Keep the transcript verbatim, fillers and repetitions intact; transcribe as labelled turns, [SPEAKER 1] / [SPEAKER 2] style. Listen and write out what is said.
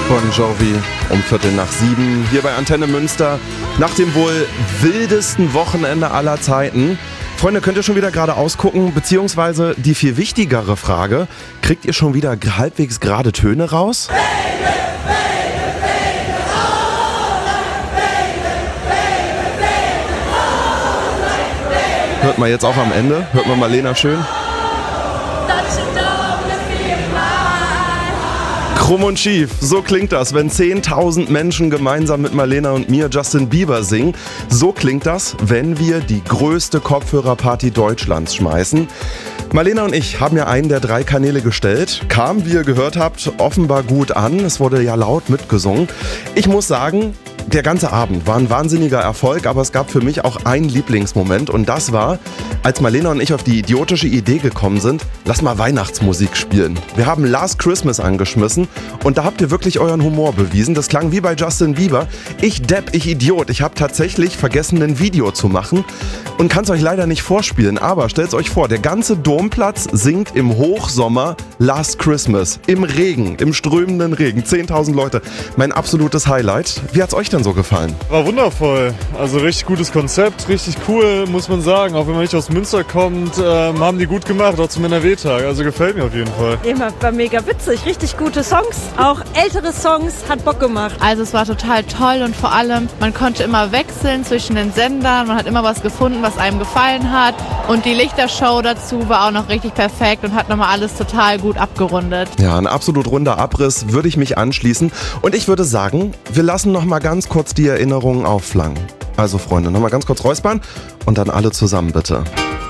[SPEAKER 1] Bon Jovi um Viertel nach sieben hier bei Antenne Münster nach dem wohl wildesten Wochenende aller Zeiten. Freunde, könnt ihr schon wieder gerade ausgucken, beziehungsweise die viel wichtigere Frage, kriegt ihr schon wieder halbwegs gerade Töne raus? Hört man jetzt auch am Ende? Hört man Marlena schön? Krumm und schief, so klingt das, wenn zehntausend Menschen gemeinsam mit Marlena und mir Justin Bieber singen. So klingt das, wenn wir die größte Kopfhörerparty Deutschlands schmeißen. Marlena und ich haben ja einen der drei Kanäle gestellt. Kam, wie ihr gehört habt, offenbar gut an. Es wurde ja laut mitgesungen. Ich muss sagen, der ganze Abend war ein wahnsinniger Erfolg, aber es gab für mich auch einen Lieblingsmoment und das war, als Marlena und ich auf die idiotische Idee gekommen sind, lass mal Weihnachtsmusik spielen. Wir haben Last Christmas angeschmissen und da habt ihr wirklich euren Humor bewiesen. Das klang wie bei Justin Bieber. Ich Depp, ich Idiot, ich habe tatsächlich vergessen, ein Video zu machen und kann es euch leider nicht vorspielen, aber stellt euch vor, der ganze Domplatz singt im Hochsommer Last Christmas, im Regen, im strömenden Regen, zehntausend Leute. Mein absolutes Highlight. Wie hat's euch denn so gefallen?
[SPEAKER 2] War wundervoll, also richtig gutes Konzept, richtig cool, muss man sagen. Auch wenn man nicht aus Münster kommt, ähm, haben die gut gemacht, auch zum N R W-Tag, also gefällt mir auf jeden Fall.
[SPEAKER 3] Immer war mega witzig, richtig gute Songs, auch ältere Songs, hat Bock gemacht.
[SPEAKER 4] Also es war total toll und vor allem, man konnte immer wechseln zwischen den Sendern, man hat immer was gefunden, was einem gefallen hat und die Lichtershow dazu war auch noch richtig perfekt und hat nochmal alles total gut abgerundet.
[SPEAKER 1] Ja, ein absolut runder Abriss, würde ich mich anschließen und ich würde sagen, wir lassen noch mal ganz kurz die Erinnerungen aufflammen. Also Freunde, noch mal ganz kurz räuspern und dann alle zusammen bitte.